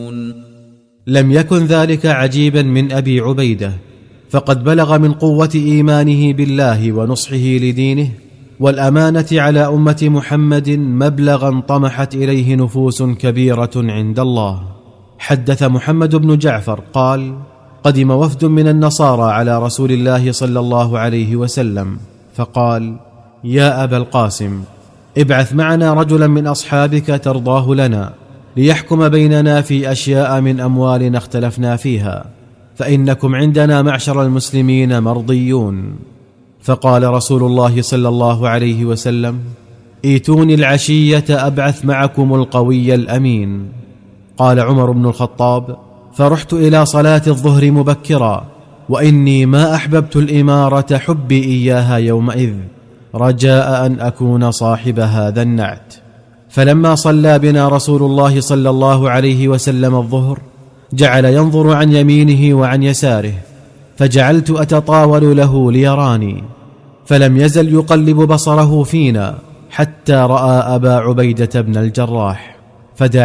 لم يكن ذلك عجيبا من أبي عبيدة، فقد بلغ من قوة إيمانه بالله ونصحه لدينه والأمانة على أمة محمد مبلغا طمحت إليه نفوس كبيرة عند الله. حدث محمد بن جعفر قال: قدم وفد من النصارى على رسول الله صلى الله عليه وسلم، فقال: يا أبا القاسم، ابعث معنا رجلا من أصحابك ترضاه لنا ليحكم بيننا في أشياء من أموالنا اختلفنا فيها، فإنكم عندنا معشر المسلمين مرضيون. فقال رسول الله صلى الله عليه وسلم: ائتوني العشية أبعث معكم القوي الأمين. قال عمر بن الخطاب: فرحت إلى صلاة الظهر مبكرا، وإني ما أحببت الإمارة حبي إياها يومئذ، رجاء أن أكون صاحب هذا النعت. فلما صلى بنا رسول الله صلى الله عليه وسلم الظهر جعل ينظر عن يمينه وعن يساره، فجعلت أتطاول له ليراني، فلم يزل يقلب بصره فينا حتى رأى أبا عبيدة بن الجراح، فدعا